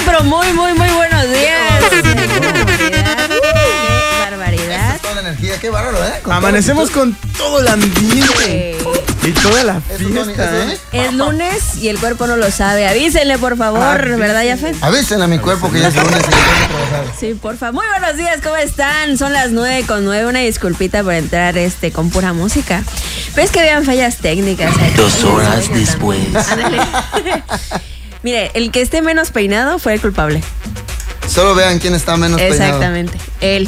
pero muy buenos días. ¡Qué barbaridad! Toda la energía, qué bárbaro, ¿eh? Amanecemos con todo el ambiente y toda la fiesta, ¿eh? Es lunes y el cuerpo no lo sabe. Avísenle, por favor, ¿verdad, Jafet? Avísenle a mi cuerpo que ya es lunes y tengo que trabajar. Sí, por favor. Muy buenos días, ¿cómo están? Son las 9:09. Una disculpita por entrar con pura música. Pero es que vean fallas técnicas. 2 horas después. Ándale. Mire, el que esté menos peinado fue el culpable. Solo vean quién está menos peinado. Exactamente, él.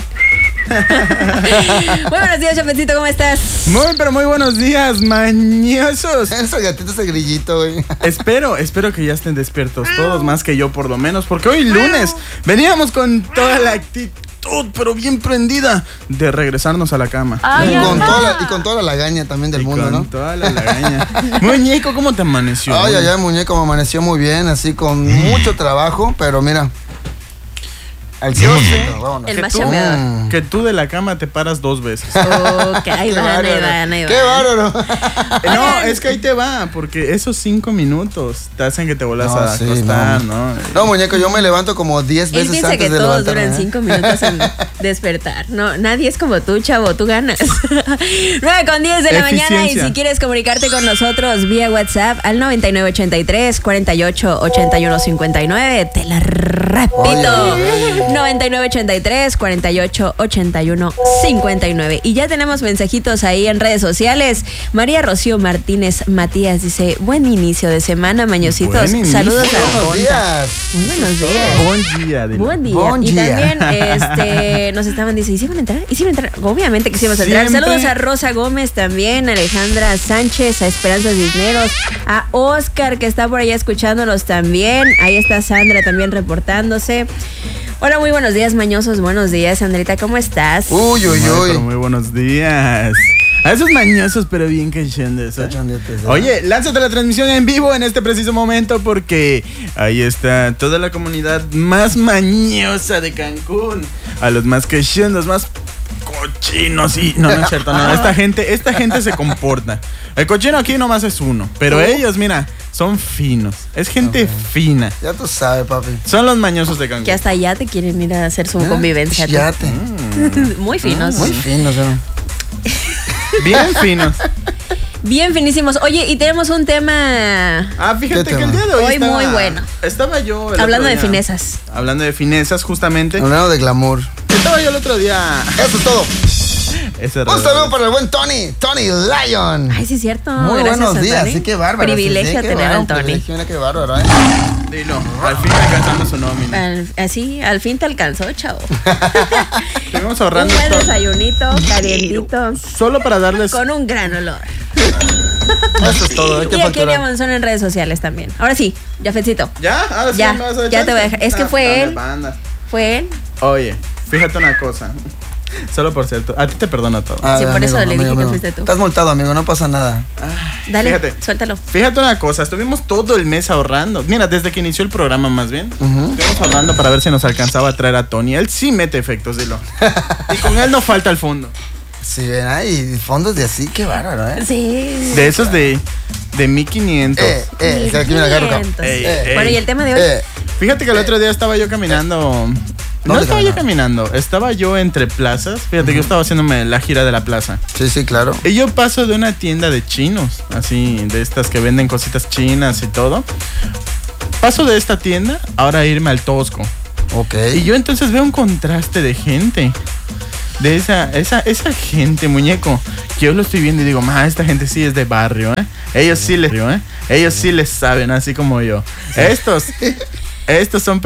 Muy buenos días, Chapecito, ¿cómo estás? Muy buenos días, mañosos. Ese gatito, ese grillito, güey. Espero que ya estén despiertos todos, más que yo por lo menos, porque hoy lunes veníamos con toda la actitud, pero bien prendida, de regresarnos a la cama. Ay, Y con toda la lagaña también del mundo, ¿no? Toda la lagaña. Muñeco, ¿cómo te amaneció? Ay, muñeco, me amaneció muy bien, así con mucho trabajo, pero mira. Al 100%, vámonos. El más chambeador. Que tú de la cama te paras 2 veces. Ok, ahí van. ¡Qué bárbaro! No, es que ahí te va, porque esos 5 minutos te hacen que te vuelvas a acostar, ¿no? No, muñeco, yo me levanto como 10 Él veces piensa antes que de todos levantarme. duran 5 minutos en despertar. No, nadie es como tú, chavo, tú ganas. 9:10 de la mañana, y si quieres comunicarte con nosotros vía WhatsApp al 9983 48 81 59, te la repito. 9983 48 81 59. Y ya tenemos mensajitos ahí en redes sociales. María Rocío Martínez Matías dice: buen inicio de semana, mañositos. Buen inicio. Saludos a Buenos días. Muy buenos días. Buen día, Adela. Buen día. Buen Y día. también nos estaban diciendo: ¿y si van a entrar? ¿Y si van a entrar? Obviamente que sí vamos a entrar. Siempre. Saludos a Rosa Gómez también, a Alejandra Sánchez, a Esperanza Cisneros, a Oscar, que está por allá escuchándolos también. Ahí está Sandra también reportándose. Hola, muy buenos días, mañosos. Buenos días, Sandrita, ¿cómo estás? Uy. Pero muy buenos días. A esos mañosos, pero bien cachondos, ¿eh? Oye, lánzate la transmisión en vivo en este preciso momento, porque ahí está toda la comunidad más mañosa de Cancún. A los más cachondos, más cochinos y... No es cierto, no. Esta gente se comporta. El cochino aquí nomás es uno, pero ellos, mira, son finos. Es gente fina. Ya tú sabes, papi. Son los mañosos de Cancún. Que hasta allá te quieren ir a hacer su convivencia. Yate. Muy finos. Muy finos, ¿no? Bien finos. Bien finísimos. Oye, y tenemos un tema Fíjate que el día de hoy muy bueno. Estaba yo el hablando otro de día, finezas. Hablando de finezas, justamente. Hablando de glamour. Estaba yo el otro día. Eso es todo. Ese Un saludo para el buen Tony Lion. Ay, sí es cierto. Muy Gracias, buenos días, Tony. sí, qué bárbaro. Privilegio sí, tener al Tony. Privilegio, qué bárbaro, Dilo, al fin alcanzamos su nómina. Así, al fin te alcanzó, chavo. Estuvimos Un ahorrando buen todo, desayunito, calientito, solo para darles. con un gran olor. Eso es todo, hay que Y aquí facturar. Monzón en redes sociales también. Ahora sí, Jafetcito. ¿Ya? Ahora sí Ya, me vas a ya te voy a dejar. Es que fue dame él. banda. Fue él. Oye, fíjate una cosa. Solo por cierto, a ti te perdono todo. Sí, por eso le dije que fuiste tú. Estás multado, amigo, no pasa nada. Dale, Fíjate. suéltalo. Fíjate una cosa, estuvimos todo el mes ahorrando. Mira, desde que inició el programa más bien, estuvimos ahorrando para ver si nos alcanzaba a traer a Tony. Él sí mete efectos, dilo. Y con él no falta el fondo. Sí, ven ahí, fondos de así, qué bárbaro, ¿eh? Sí. De esos de 1500. Que aquí me la agarro acá. 1500. Ey, Bueno, y el tema de hoy. Fíjate que el otro día estaba yo caminando. No ¿Dónde estaba yo caminaba? caminando, estaba yo entre plazas. Fíjate que yo estaba haciéndome la gira de la plaza. Sí, claro. Y yo paso de una tienda de chinos, así, de estas que venden cositas chinas y todo. Paso de esta tienda, ahora a irme al Tosco. Ok. Y yo entonces veo un contraste de gente. De esa gente, muñeco, que yo lo estoy viendo y digo, esta gente sí es de barrio, ¿eh? Ellos sí les saben, así como yo. Estos son